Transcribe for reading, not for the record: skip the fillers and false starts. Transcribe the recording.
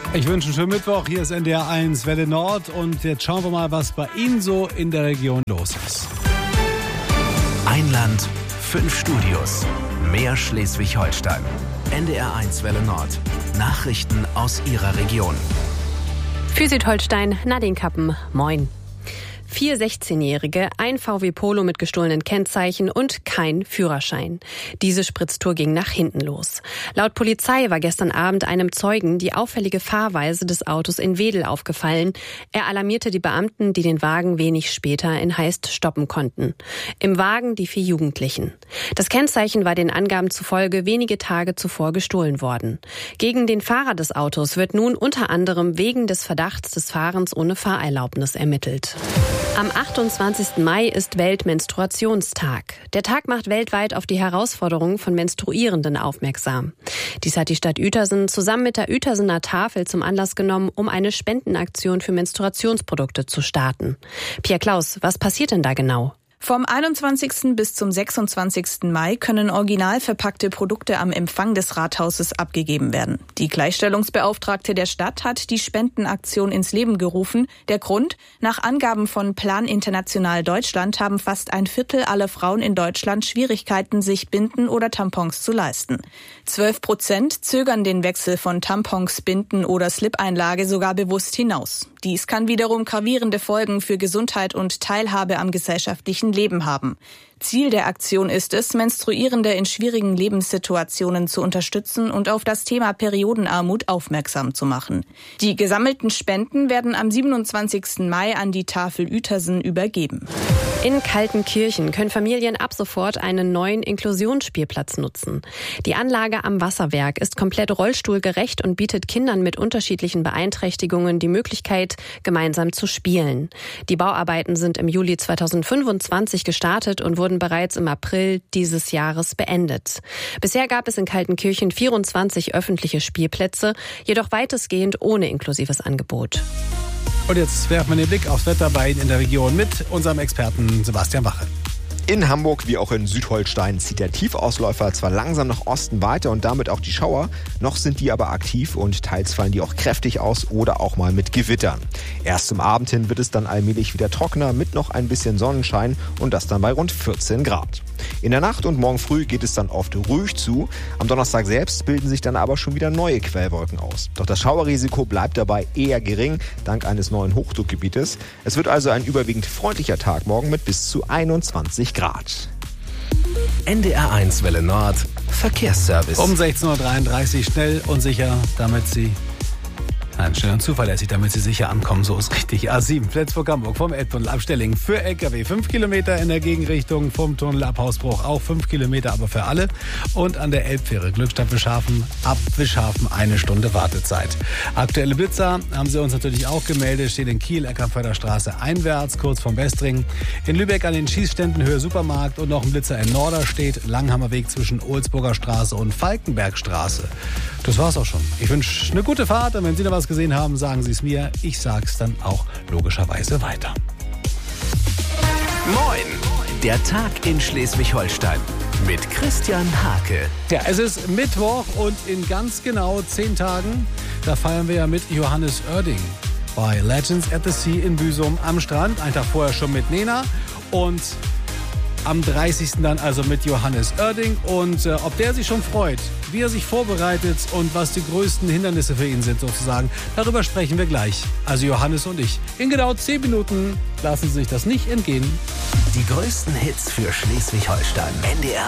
Ich wünsche einen schönen Mittwoch. Hier ist NDR 1 Welle Nord und jetzt schauen wir mal, was bei Ihnen so in der Region los ist. Ein Land, 5 Studios, mehr Schleswig-Holstein. NDR 1 Welle Nord. Nachrichten aus Ihrer Region. Für Südholstein, Nadine Kappen. Moin. 4 16-Jährige, ein VW Polo mit gestohlenen Kennzeichen und kein Führerschein. Diese Spritztour ging nach hinten los. Laut Polizei war gestern Abend einem Zeugen die auffällige Fahrweise des Autos in Wedel aufgefallen. Er alarmierte die Beamten, die den Wagen wenig später in Heist stoppen konnten. Im Wagen die 4 Jugendlichen. Das Kennzeichen war den Angaben zufolge wenige Tage zuvor gestohlen worden. Gegen den Fahrer des Autos wird nun unter anderem wegen des Verdachts des Fahrens ohne Fahrerlaubnis ermittelt. Am 28. Mai ist Weltmenstruationstag. Der Tag macht weltweit auf die Herausforderungen von Menstruierenden aufmerksam. Dies hat die Stadt Uetersen zusammen mit der Uetersener Tafel zum Anlass genommen, um eine Spendenaktion für Menstruationsprodukte zu starten. Pierre Klaus, was passiert denn da genau? Vom 21. bis zum 26. Mai können original verpackte Produkte am Empfang des Rathauses abgegeben werden. Die Gleichstellungsbeauftragte der Stadt hat die Spendenaktion ins Leben gerufen. Der Grund? Nach Angaben von Plan International Deutschland haben fast 1/4 aller Frauen in Deutschland Schwierigkeiten, sich Binden oder Tampons zu leisten. 12% zögern den Wechsel von Tampons, Binden oder Slip-Einlage sogar bewusst hinaus. Dies kann wiederum gravierende Folgen für Gesundheit und Teilhabe am gesellschaftlichen Leben haben. Ziel der Aktion ist es, Menstruierende in schwierigen Lebenssituationen zu unterstützen und auf das Thema Periodenarmut aufmerksam zu machen. Die gesammelten Spenden werden am 27. Mai an die Tafel Uetersen übergeben. In Kaltenkirchen können Familien ab sofort einen neuen Inklusionsspielplatz nutzen. Die Anlage am Wasserwerk ist komplett rollstuhlgerecht und bietet Kindern mit unterschiedlichen Beeinträchtigungen die Möglichkeit, gemeinsam zu spielen. Die Bauarbeiten sind im Juli 2025 gestartet und wurden bereits im April dieses Jahres beendet. Bisher gab es in Kaltenkirchen 24 öffentliche Spielplätze, jedoch weitestgehend ohne inklusives Angebot. Und jetzt werfen wir den Blick aufs Wetter bei Ihnen in der Region mit unserem Experten Sebastian Wache. In Hamburg wie auch in Südholstein zieht der Tiefausläufer zwar langsam nach Osten weiter und damit auch die Schauer, noch sind die aber aktiv und teils fallen die auch kräftig aus oder auch mal mit Gewittern. Erst zum Abend hin wird es dann allmählich wieder trockener mit noch ein bisschen Sonnenschein und das dann bei rund 14 Grad. In der Nacht und morgen früh geht es dann oft ruhig zu. Am Donnerstag selbst bilden sich dann aber schon wieder neue Quellwolken aus. Doch das Schauerrisiko bleibt dabei eher gering, dank eines neuen Hochdruckgebietes. Es wird also ein überwiegend freundlicher Tag morgen mit bis zu 21 Grad. NDR 1 Welle Nord, Verkehrsservice. Um 16.33 Uhr schnell und sicher, schnell und zuverlässig, damit Sie sicher ankommen, so ist richtig. A7, Flensburg-Hamburg vom Elbtunnel ab Stellingen für LKW 5 Kilometer in der Gegenrichtung, vom Tunnel ab Hausbruch auch 5 Kilometer, aber für alle. Und an der Elbfähre Glückstadt-Wischhafen ab Wischhafen 1 Stunde Wartezeit. Aktuelle Blitzer haben Sie uns natürlich auch gemeldet, steht in Kiel, Eckarförderstraße einwärts, kurz vom Westring. In Lübeck an den Schießständen Höhe Supermarkt und noch ein Blitzer in Norderstedt, Langhammerweg zwischen Ohlsburger Straße und Falkenbergstraße. Das war's auch schon. Ich wünsche eine gute Fahrt und wenn Sie noch was gesehen haben, sagen Sie es mir. Ich sag's dann auch logischerweise weiter. Moin! Der Tag in Schleswig-Holstein mit Christian Hake. Ja, es ist Mittwoch und in ganz genau 10 Tagen, da feiern wir ja mit Johannes Oerding bei Legends at the Sea in Büsum am Strand. Einen Tag vorher schon mit Nena und am 30. dann also mit Johannes Oerding. Und ob der sich schon freut, wie er sich vorbereitet und was die größten Hindernisse für ihn sind sozusagen, darüber sprechen wir gleich. Also Johannes und ich. In genau 10 Minuten lassen Sie sich das nicht entgehen. Die größten Hits für Schleswig-Holstein. NDR